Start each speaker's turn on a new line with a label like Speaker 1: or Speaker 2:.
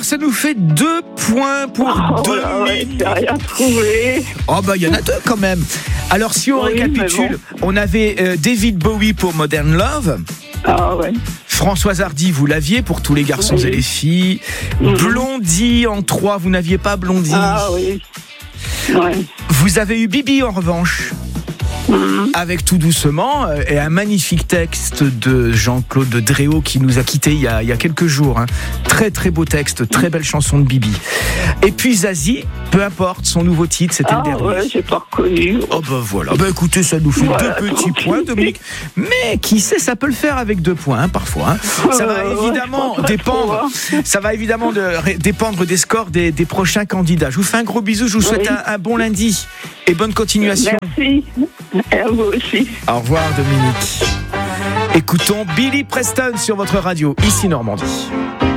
Speaker 1: ça nous fait 2 points pour Dominique.
Speaker 2: J'ai rien trouvé.
Speaker 1: Oh bah il y en a 2 quand même. Alors si on récapitule, on avait David Bowie pour Modern Love.
Speaker 2: Ah ouais.
Speaker 1: Françoise Hardy, vous l'aviez pour Tous les garçons et les filles. Blondie en 3, vous n'aviez pas Blondie.
Speaker 2: Ah oui. Ouais.
Speaker 1: Vous avez eu Bibi en revanche. Avec Tout doucement et un magnifique texte de Jean-Claude Dréau qui nous a quittés il y a quelques jours. Très très beau texte, très belle chanson de Bibi. Et puis Zazie, peu importe, son nouveau titre, c'était le dernier.
Speaker 2: Ouais, j'ai pas reconnu.
Speaker 1: Oh bah voilà, bah écoutez, ça nous fait 2 petits points, Dominique. Mais qui sait, ça peut le faire avec 2 points parfois. Ça va évidemment dépendre. Ça va évidemment dépendre des scores des prochains candidats. Je vous fais un gros bisou, je vous souhaite un bon lundi et bonne continuation.
Speaker 2: Merci. Et à vous aussi.
Speaker 1: Au revoir Dominique. Écoutons Billy Preston sur votre radio, ici Normandie.